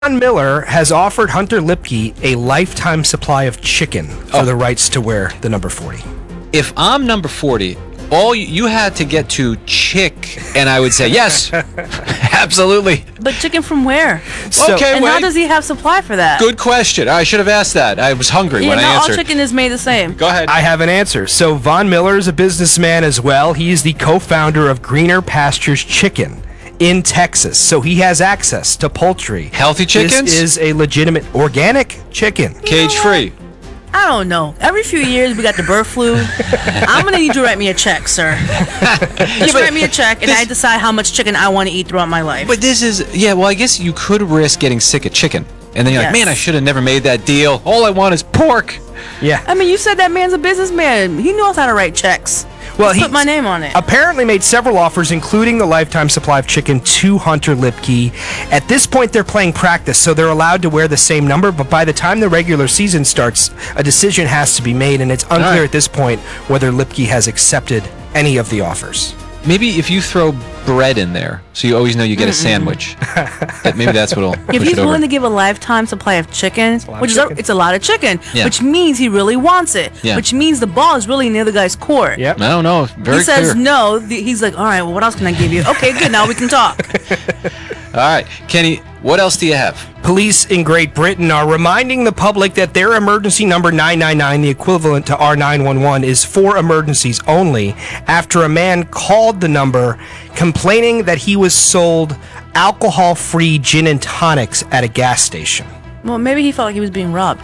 Von Miller has offered Hunter Lipke a lifetime supply of chicken for the rights to wear the number 40. If I'm number 40, all you had to get to chick, and I would say yes, absolutely. But chicken from where? Okay, And wait. how does he have supply for that? Good question. I should have asked that. I was hungry when I not all answered. chicken is made the same. Go ahead. I have an answer. So Von Miller is a businessman as well. He is the co-founder of Greener Pastures Chicken in Texas. So he has access to poultry. Healthy chickens? This is a legitimate organic chicken. Cage-free. I don't know. Every few years we got the bird flu. I'm gonna need you to write me a check, sir. Just write me a check, and I decide how much chicken I want to eat throughout my life. But this is, well, I guess you could risk getting sick of chicken. And then you're like, Yes. man, I should have never made that deal. All I want is pork. Yeah. I mean, you said that man's a businessman. He knows how to write checks. Well, Put my name on it. Apparently made several offers, including the lifetime supply of chicken, to Hunter Lipke. At this point, they're playing practice, so they're allowed to wear the same number, but by the time the regular season starts, a decision has to be made, and it's unclear at this point whether Lipke has accepted any of the offers. Maybe if you throw bread in there, so you always know you get a sandwich. Maybe that's what'll push If it he's over. willing to give a lifetime supply of chicken, it's a lot of chicken, Yeah. which means he really wants it, Yeah. which means the ball is really near the guy's court. Yep. I don't know. Very He says clear. no. He's like, all right, well, what else can I give you? Okay, good. Now we can talk. All right, Kenny, what else do you have? Police in Great Britain are reminding the public that their emergency number 999, the equivalent to our 911, is for emergencies only after a man called the number complaining that he was sold alcohol-free gin and tonics at a gas station. Well, maybe he felt like he was being robbed.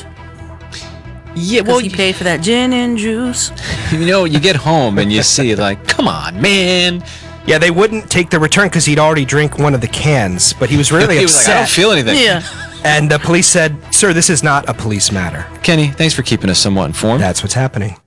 Yeah, Because he paid for that gin and juice. you get home and you see, like, come on, man. Yeah, they wouldn't take the return because he'd already drank one of the cans, but he was really He was like, upset. I don't feel anything. Yeah. And the police said, "Sir, this is not a police matter." Kenny, thanks for keeping us somewhat informed. That's what's happening.